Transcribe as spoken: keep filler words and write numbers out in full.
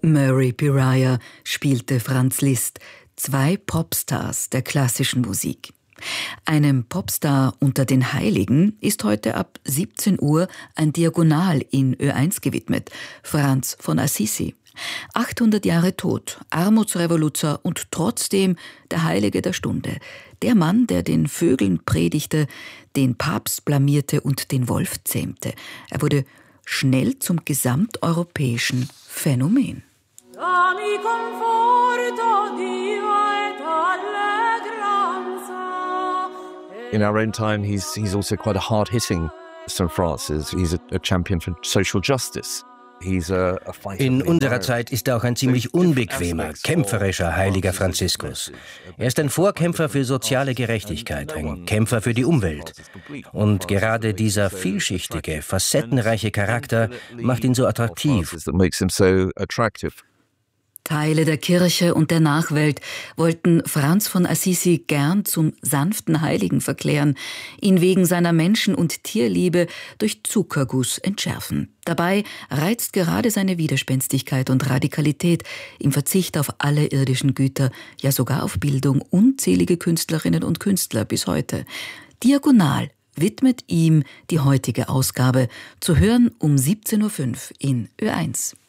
Murray Pariah spielte Franz Liszt, zwei Popstars der klassischen Musik. Einem Popstar unter den Heiligen ist heute ab siebzehn Uhr ein Diagonal in Ö eins gewidmet, Franz von Assisi. achthundert Jahre tot, Armutsrevoluzer und trotzdem der Heilige der Stunde. Der Mann, der den Vögeln predigte, den Papst blamierte und den Wolf zähmte. Er wurde schnell zum gesamteuropäischen Phänomen. In our own time, he's, he's also quite a hard-hitting Saint Francis. He's a, a champion for social justice. In unserer Zeit ist er auch ein ziemlich unbequemer, kämpferischer heiliger Franziskus. Er ist ein Vorkämpfer für soziale Gerechtigkeit, ein Kämpfer für die Umwelt. Und gerade dieser vielschichtige, facettenreiche Charakter macht ihn so attraktiv. Teile der Kirche und der Nachwelt wollten Franz von Assisi gern zum sanften Heiligen verklären, ihn wegen seiner Menschen- und Tierliebe durch Zuckerguss entschärfen. Dabei reizt gerade seine Widerspenstigkeit und Radikalität im Verzicht auf alle irdischen Güter, ja sogar auf Bildung, unzählige Künstlerinnen und Künstler bis heute. Diagonal widmet ihm die heutige Ausgabe, zu hören um siebzehn Uhr fünf in Ö eins.